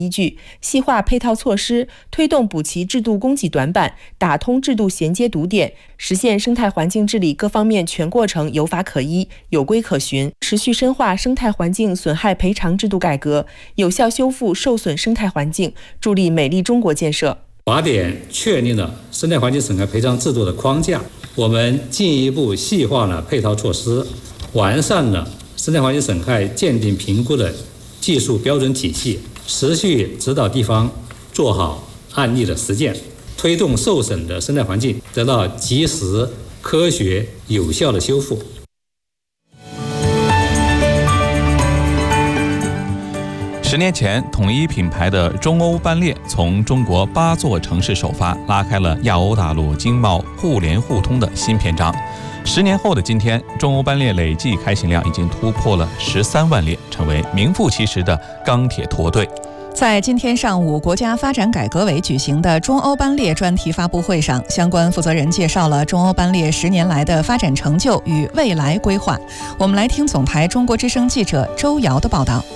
依据，细化配套措施，推动补齐制度供给短板，打通制度衔接堵点，实现生态环境治理各方面全过程有法可依、有规可循，持续深化生态环境损害赔偿制度改革，有效修复受损生态环境，助力美丽中国建设。 法典确立了生态环境损害赔偿制度的框架，我们进一步细化了配套措施，完善了生态环境损害鉴定评估的技术标准体系，持续指导地方做好案例的实践，推动受损的生态环境得到及时、科学、有效的修复。 10年前，统一品牌的中欧班列从中国8座城市首发，拉开了亚欧大陆经贸互联互通的新篇章。10年后的今天，中欧班列累计开行量已经突破了13万列，成为名副其实的钢铁驼队。 在今天上午，国家发展改革委举行的中欧班列专题发布会上，相关负责人介绍了中欧班列10年来的发展成就与未来规划。我们来听总台中国之声记者周瑶的报道。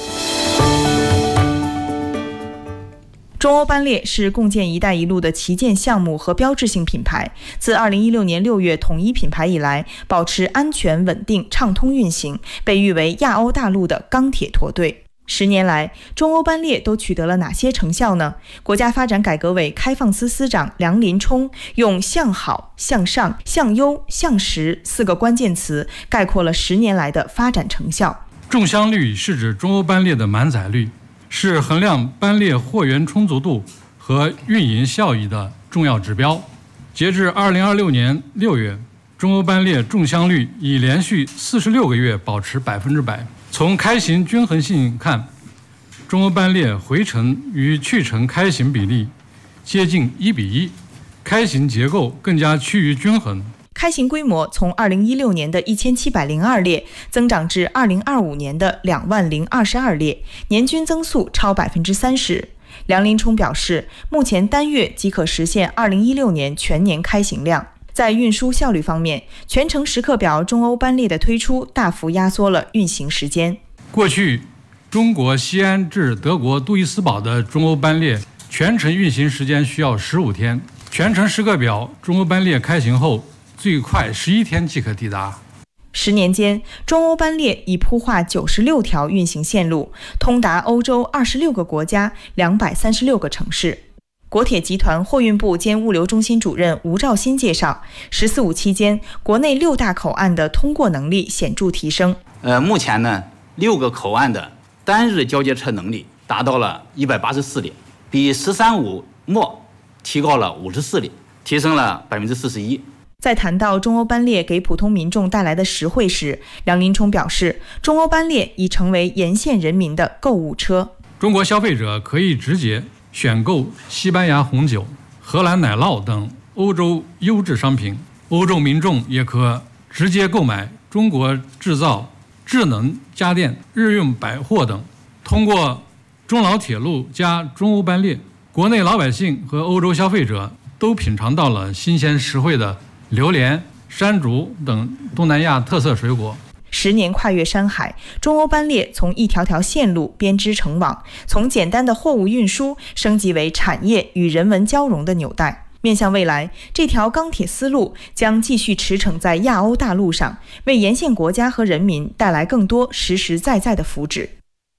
中欧班列是共建“一带一路”的旗舰项目和标志性品牌。自2016年6月统一品牌以来，保持安全、稳定、畅通运行，被誉为亚欧大陆的钢铁驼队。10年来，中欧班列都取得了哪些成效呢？国家发展改革委开放司司长梁林冲用向好、向上、向优、向实4个关键词概括了10年来的发展成效。 中箱率是指中欧班列的满载率，是衡量班列货源充足度和运营效益的重要指标。截至2026年6月，中欧班列中箱率已连续46个月保持100%。从开行均衡性看，中欧班列回程与去程开行比例接近1比1，开行结构更加趋于均衡。 开行规模从2016年的1702列增长至2025年的20022列，年均增速超30%。梁林冲表示，目前单月即可实现2016年全年开行量。在运输效率方面，全程时刻表中欧班列的推出大幅压缩了运行时间。 过去，中国西安至德国杜伊斯堡的中欧班列全程运行时间需要15天，全程时刻表中欧班列开行后，最快11天即可抵达。 10年间，中欧班列已铺画96条运行线路，通达欧洲26个国家、236个城市。国铁集团货运部兼物流中心主任吴兆新介绍，“14·5”期间，国内6大口岸的通过能力显著提升。 目前呢，6个口岸的单日交接车能力达到了184列，比“13·5”末提高了54列，提升了41%。 在谈到中欧班列给普通民众带来的实惠时，梁林冲表示，中欧班列已成为沿线人民的购物车。 中国消费者可以直接选购西班牙红酒、荷兰奶酪等欧洲优质商品，欧洲民众也可直接购买中国制造智能家电、日用百货等。通过中老铁路加中欧班列，国内老百姓和欧洲消费者都品尝到了新鲜实惠的榴莲、山竹等东南亚特色水果。 10年跨越山海，中欧班列从一条条线路编织成网，从简单的货物运输升级为产业与人文交融的纽带。面向未来，这条钢铁丝路将继续驰骋在亚欧大陆上，为沿线国家和人民带来更多实实在在的福祉。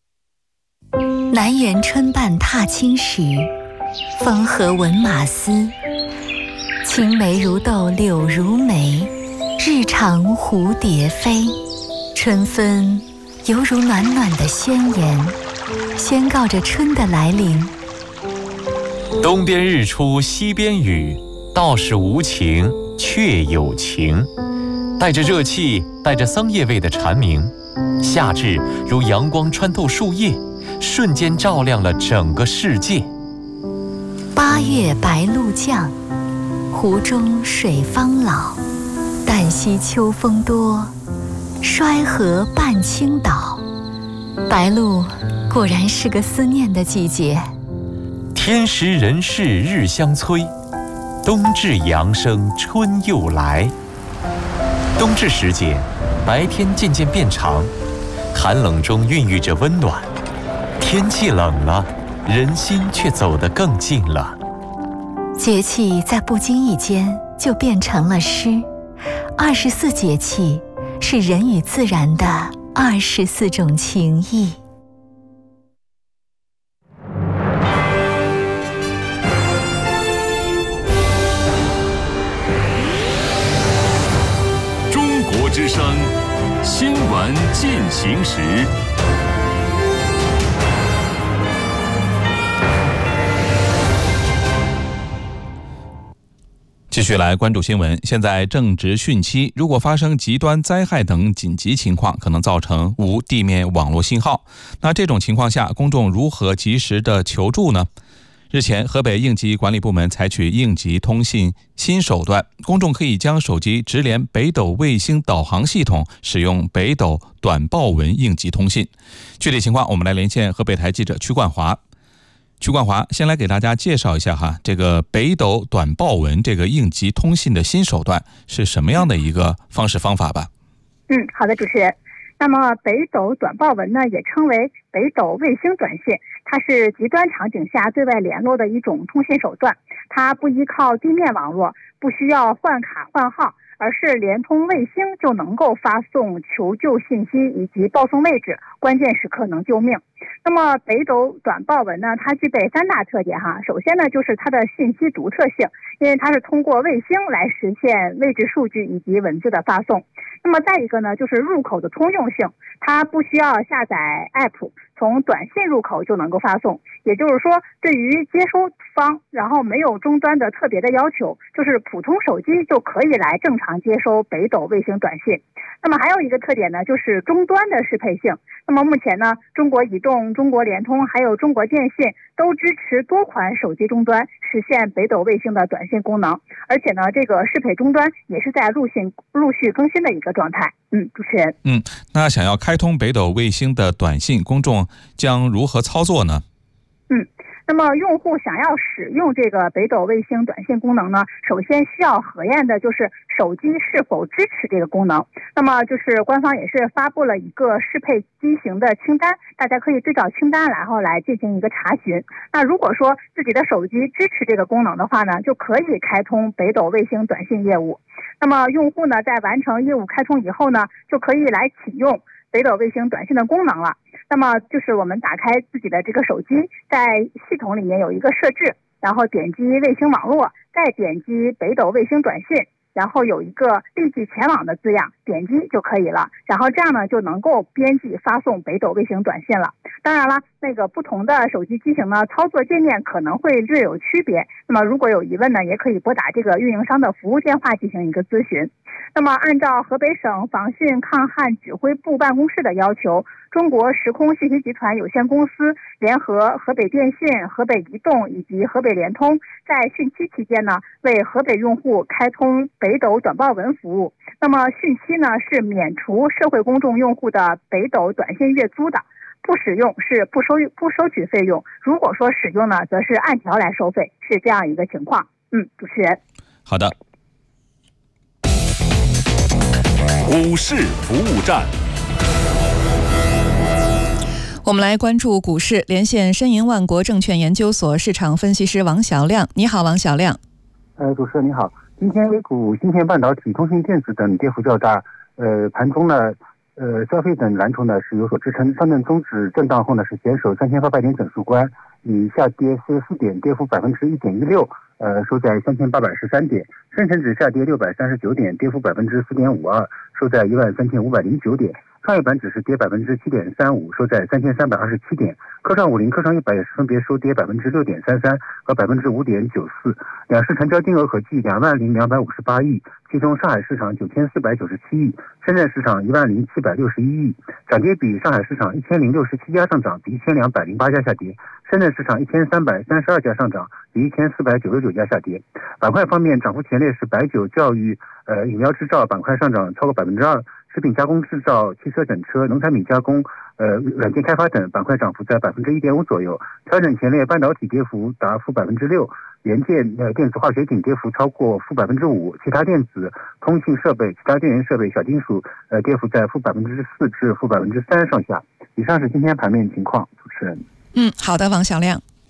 南园春半踏青时，风和闻马嘶。青梅如豆柳如眉，日长蝴蝶飞。春分犹如暖暖的宣言，宣告着春的来临。 东边日出西边雨，道是无晴却有晴。带着热气，带着桑叶味的蝉鸣，夏至如阳光穿透树叶，瞬间照亮了整个世界。 8月白露降，湖中水方老。旦夕秋风多，衰河半倾倒。白露果然是个思念的季节。 天时人事日相催，冬至阳生春又来。冬至时节，白天渐渐变长，寒冷中孕育着温暖。天气冷了， 人心却走得更近了。 节气在不经意间就变成了诗。24节气是人与自然的24种情谊。 中国之声新闻进行时。 继续来关注新闻。现在正值汛期，如果发生极端灾害等紧急情况，可能造成无地面网络信号。那这种情况下，公众如何及时的求助呢？日前，河北应急管理部门采取应急通信新手段，公众可以将手机直连北斗卫星导航系统，使用北斗短报文应急通信。具体情况，我们来连线河北台记者曲冠华。曲冠华，先来给大家介绍一下这个北斗短报文这个应急通信的新手段是什么样的一个方式方法吧。 好的，主持人。那么北斗短报文呢，也称为北斗卫星短信，它是极端场景下对外联络的一种通信手段。它不依靠地面网络，不需要换卡换号，而是连通卫星就能够发送求救信息以及报送位置，关键时刻能救命。那么北斗短报文呢，它具备3大特点首先呢，就是它的信息独特性，因为它是通过卫星来实现位置数据以及文字的发送。那么再一个呢，就是入口的通用性，它不需要下载 app， 从短信入口就能够发送。也就是说，对于接收方，然后没有终端的特别的要求，就是普通手机就可以来正常接收北斗卫星短信。那么还有一个特点呢，就是终端的适配性。那么目前呢，中国移动、中国联通还有中国电信都支持多款手机终端实现北斗卫星的短信功能，而且呢，这个适配终端也是在陆续更新的一个状态。主持人。 那想要开通北斗卫星的短信，公众将如何操作呢？ 那么用户想要使用这个北斗卫星短信功能呢，首先需要核验的就是手机是否支持这个功能。那么就是官方也是发布了一个适配机型的清单，大家可以对照清单然后来进行一个查询。那如果说自己的手机支持这个功能的话呢，就可以开通北斗卫星短信业务。那么用户呢，在完成业务开通以后呢，就可以来启用北斗卫星短信的功能了。那么就是我们打开自己的这个手机，在系统里面有一个设置，然后点击卫星网络，再点击北斗卫星短信，然后有一个立即前往的字样，点击就可以了。然后这样呢，就能够编辑发送北斗卫星短信了。当然了，那个不同的手机机型呢，操作界面可能会略有区别。那么如果有疑问呢，也可以拨打这个运营商的服务电话进行一个咨询。那么按照河北省防汛抗旱指挥部办公室的要求，中国时空信息集团有限公司联合河北电信、河北移动以及河北联通，在汛期期间呢，为河北用户开通北斗短报文服务。那么汛期呢，是免除社会公众用户的北斗短信月租的，不使用是不收取费用，如果说使用呢，则是按条来收费，是这样一个情况。主持人。 好的。 股市服务站， 我们来关注股市，连线申银万国证券研究所市场分析师王小亮。你好，王小亮。 主持人你好。今天 A 股芯片半导体、通信电子等跌幅较大，盘中呢，消费等蓝筹呢是有所支撑。上证综指震荡后呢是险守3800点整数关，以下跌44点，跌幅1.16%，收在3813点。深成指下跌639点，跌幅4.52%，收在13509点。创业板指是跌7.35%，收在3327点。科创50、科创100也是分别收跌6.33%和5.94%。两市成交金额合计20258亿，其中上海市场9497亿，深圳市场10761亿。涨跌比：上海市场1067家上涨，比1208家下跌；深圳市场1332家上涨，比1499家下跌。板块方面，涨幅前列是白酒、教育、饮料制造板块上涨超过2%，食品加工制造、汽车整车、农产品加工、软件开发等板块涨幅在1.5%左右。调整前列半导体跌幅达6%，元件、电子化学品跌幅超过5%，其他电子、通信设备、其他电源设备、小金属跌幅在4%至3%上下。以上是今天盘面情况，主持人。 好的，王小亮。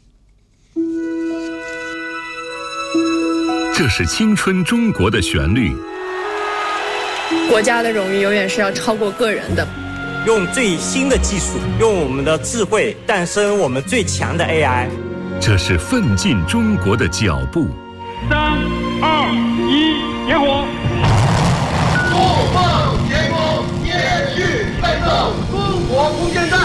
这是青春中国的旋律。 国家的荣誉永远是要超过个人的。 用最新的技术，用我们的智慧诞生我们最强的 AI。 这是奋进中国的脚步。 3